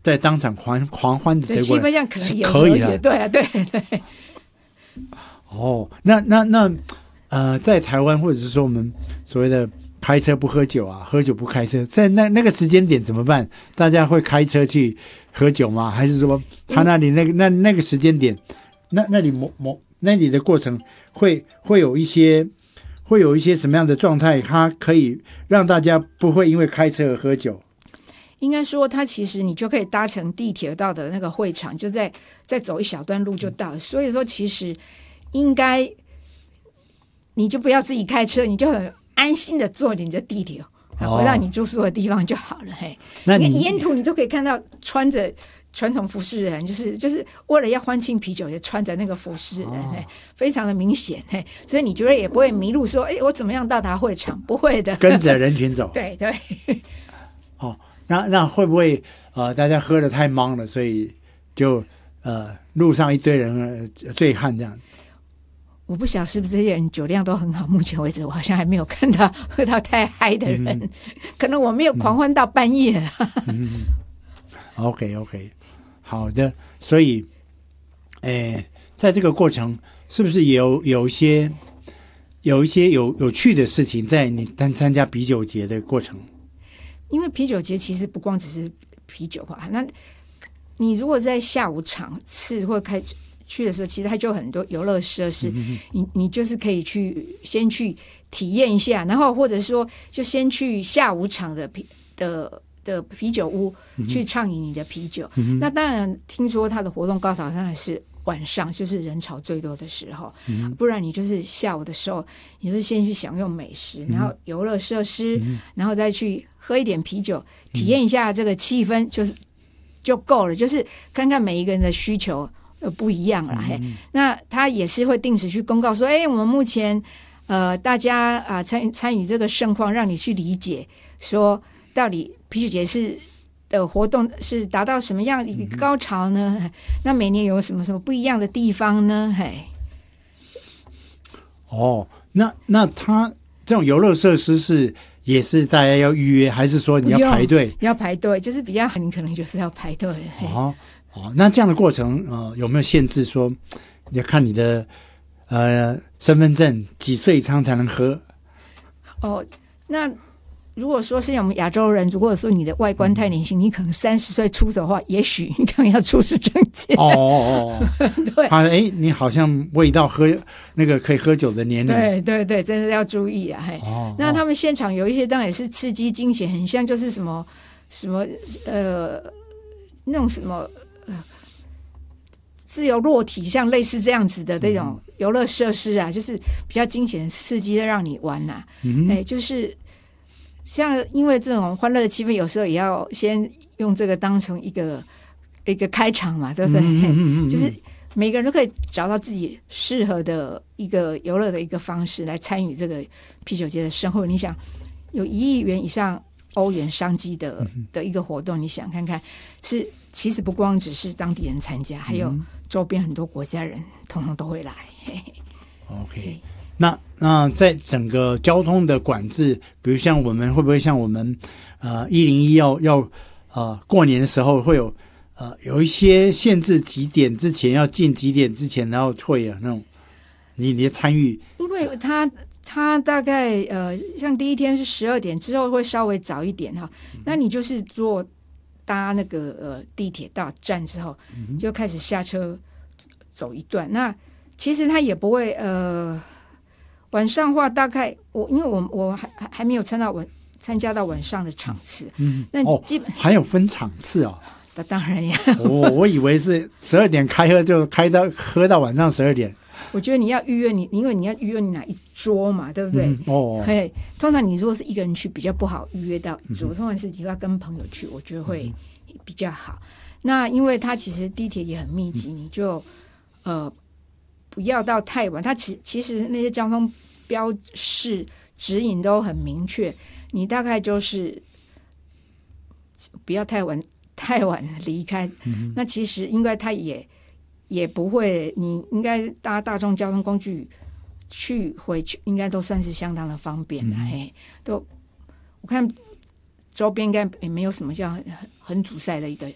在当场狂欢的德国人， 气氛上可能有可以的， 对啊，对对。 哦，在台湾或者是说我们所谓的开车不喝酒啊，喝酒不开车，在那个时间点怎么办？大家会开车去喝酒吗？还是说他那里那个时间点，那里的过程会有一些什么样的状态，它可以让大家不会因为开车而喝酒？ 应该说，它其实你就可以搭乘地铁到的那个会场，就再走一小段路就到了。所以说，其实应该你就不要自己开车，你就很安心的坐你的地铁，回到你住宿的地方就好了。嘿， 那你沿途你都可以看到穿着传统服饰的人，就是为了要欢庆啤酒，也穿着那个服饰的人，非常的明显。所以你觉得也不会迷路，说我怎么样到达会场？不会的， 跟着人群走。 对对。 哦，那会不会大家喝得太忙了，所以就路上一堆人醉汉这样？ 我不晓得是不是这些人酒量都很好，目前为止我好像还没有看到喝到太嗨的人，可能我没有狂欢到半夜了。 OK， 好的，所以，在这个过程是不是也有一些有趣的事情在你参加啤酒节的过程？ 因为啤酒节其实不光只是啤酒吧，那你如果在下午场次或开去的时候，其实它就有很多游乐设施，你就是可以先去体验一下，然后或者说就先去下午场的啤酒屋去畅饮你的啤酒。那当然听说它的活动高潮上是晚上，就是人潮最多的时候，不然你就是下午的时候，你是先去享用美食，然后游乐设施，然后再去喝一点啤酒，体验一下这个气氛，就够了。就是看看每一个人的需求不一样啦。那他也是会定时去公告说，我们目前大家参与这个盛况，让你去理解说到底啤酒节的活动是达到什么样的一个高潮呢？那每年有什么不一样的地方呢？ 那他这种游乐设施也是大家要预约，还是说你要排队？ 要排队，就是比较你可能就是要排队。 那这样的过程有没有限制说你要看你的身份证几岁以上才能喝？ 那如果说是我们亚洲人，如果说你的外观太年轻，你可能30岁出头的话，也许你可能要出示证件。 对，你好像未到那个可以喝酒的年龄。 对，真的要注意啊。那他们现场有一些当然也是刺激惊险，很像就是什么那种什么自由落体，像类似这样子的这种游乐设施啊，就是比较惊险刺激的让你玩呐。就是像因为这种欢乐的气氛，有时候也要先用这个当成一个开场嘛，对不对？就是每个人都可以找到自己适合的一个游乐的一个方式来参与这个啤酒节的盛会。你想有1亿元以上欧元商机的一个活动，你想看看，其实不光只是当地人参加，还有周边很多国家人统统都会来。 OK， 那在整个交通的管制，比如像我们会不会像我们101要过年的时候会有一些限制，几点之前要进，几点之前然后退那种，你的参与？因为他大概像第一天是12点之后会稍微早一点哈，那你就是搭那个地铁到站之后，就开始下车走一段。那其实他也不会晚上的话，大概因为我还没有参加到晚上的场次，那基本还有分场次哦。 当然呀， 我以为是12点开喝就喝到晚上12点。 我觉得你要预约因为你要预约你哪一桌嘛，对不对？通常你如果是一个人去，比较不好预约到一桌，通常是你要跟朋友去，我觉得会比较好。那因为它其实地铁也很密集，你就不要到太晚。它其实那些交通标示指引都很明确，你大概就是不要太晚离开。那其实应该它也不会，你应该搭大众交通工具回去应该都算是相当的方便的。我看周边应该也没有什么叫很阻塞的一